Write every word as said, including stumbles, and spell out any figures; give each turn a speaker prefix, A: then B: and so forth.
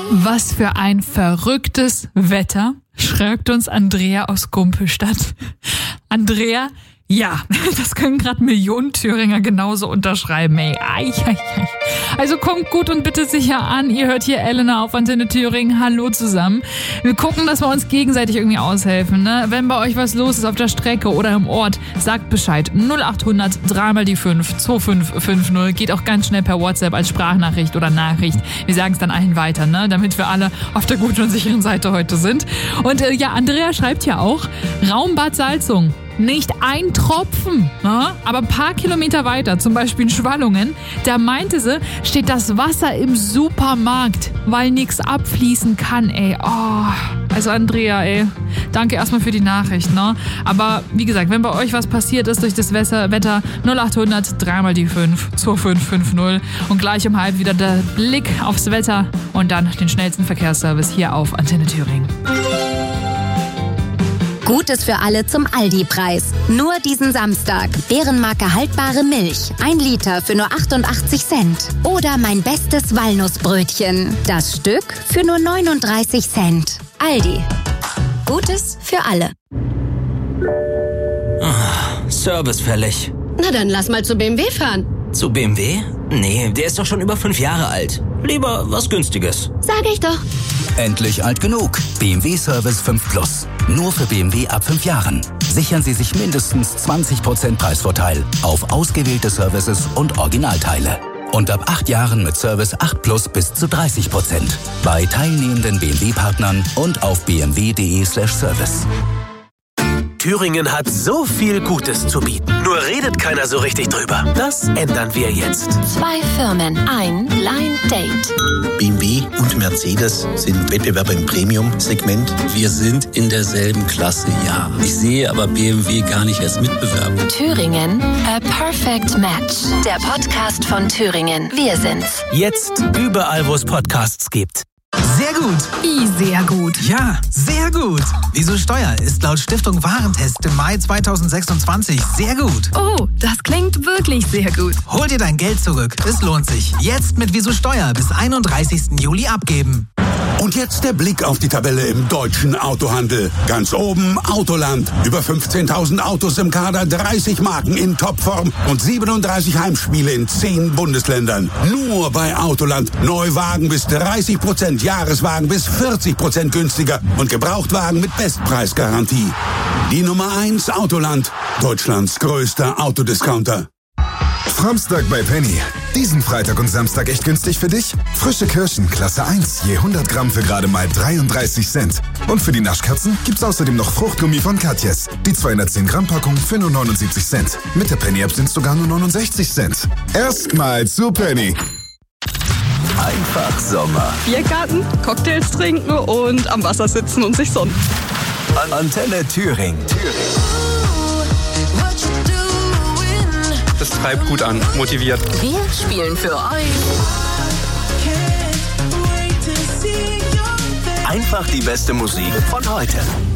A: Was für ein verrücktes Wetter, schreibt uns Andrea aus Gumpelstadt. Andrea, ja, das können gerade Millionen Thüringer genauso unterschreiben, ey. Ai, ai, ai. Also kommt gut und bitte sicher an. Ihr hört hier Elena auf Antenne Thüringen. Hallo zusammen. Wir gucken, dass wir uns gegenseitig irgendwie aushelfen, ne? Wenn bei euch was los ist auf der Strecke oder im Ort, sagt Bescheid. null achthundert, dreimal die fünf, zwei fünf fünf null. Geht auch ganz schnell per WhatsApp als Sprachnachricht oder Nachricht. Wir sagen es dann allen weiter, ne? Damit wir alle auf der guten und sicheren Seite heute sind. Und äh, ja, Andrea schreibt ja auch, Raum Bad Salzung. Nicht ein Tropfen, ne? Aber ein paar Kilometer weiter, zum Beispiel in Schwallungen, da meinte sie, steht das Wasser im Supermarkt, weil nichts abfließen kann, ey. Oh, also Andrea, ey, danke erstmal für die Nachricht, ne? Aber wie gesagt, wenn bei euch was passiert ist durch das Wetter, null achthundert, dreimal die fünf, zwei fünf fünf null und gleich um halb wieder der Blick aufs Wetter und dann den schnellsten Verkehrsservice hier auf Antenne Thüringen.
B: Gutes für alle zum Aldi-Preis. Nur diesen Samstag. Bärenmarke haltbare Milch. Ein Liter für nur achtundachtzig Cent. Oder mein bestes Walnussbrötchen. Das Stück für nur neununddreißig Cent. Aldi. Gutes für alle.
C: Oh, Service fällig.
D: Na dann lass mal zu B M W fahren.
C: Zu B M W? Nee, der ist doch schon über fünf Jahre alt. Lieber was Günstiges.
D: Sag ich doch.
E: Endlich alt genug. B M W Service fünf Plus. Nur für B M W ab fünf Jahren. Sichern Sie sich mindestens zwanzig Prozent Preisvorteil auf ausgewählte Services und Originalteile. Und ab acht Jahren mit Service acht Plus bis zu dreißig Prozent. Bei teilnehmenden B M W-Partnern und auf b m w punkt d e slash service.
F: Thüringen hat so viel Gutes zu bieten. Nur redet keiner so richtig drüber. Das ändern wir jetzt.
B: Zwei Firmen, ein Blind Date.
G: B M W und Mercedes sind Wettbewerber im Premium-Segment.
H: Wir sind in derselben Klasse, ja. Ich sehe aber B M W gar nicht als Mitbewerber.
B: Thüringen, a perfect match. Der Podcast von Thüringen. Wir sind's.
F: Jetzt überall, wo es Podcasts gibt.
I: Sehr gut.
A: Wie sehr gut.
I: Ja, sehr gut. Wieso Steuer ist laut Stiftung Warentest im Mai zweitausendsechsundzwanzig sehr gut.
A: Oh, das klingt wirklich sehr gut.
I: Hol dir dein Geld zurück. Es lohnt sich. Jetzt mit Wieso Steuer bis einunddreißigsten Juli abgeben.
J: Und jetzt der Blick auf die Tabelle im deutschen Autohandel. Ganz oben Autoland. Über fünfzehntausend Autos im Kader, dreißig Marken in Topform und siebenunddreißig Heimspiele in zehn Bundesländern. Nur bei Autoland. Neuwagen bis dreißig Prozent, Jahreswagen bis vierzig Prozent günstiger und Gebrauchtwagen mit Bestpreisgarantie. Die Nummer eins Autoland. Deutschlands größter Autodiscounter.
K: Samstag bei Penny. Diesen Freitag und Samstag echt günstig für dich? Frische Kirschen, Klasse eins, je hundert Gramm für gerade mal dreiunddreißig Cent. Und für die Naschkatzen gibt's außerdem noch Fruchtgummi von Katjes. Die zweihundertzehn Gramm Packung für nur neunundsiebzig Cent. Mit der Penny-App sind's sogar nur neunundsechzig Cent. Erstmal zu Penny.
E: Einfach Sommer.
L: Biergarten, Cocktails trinken und am Wasser sitzen und sich sonnen.
E: Antenne Thüringen.
M: Das treibt gut an, motiviert.
B: Wir spielen für euch.
E: Einfach die beste Musik von heute.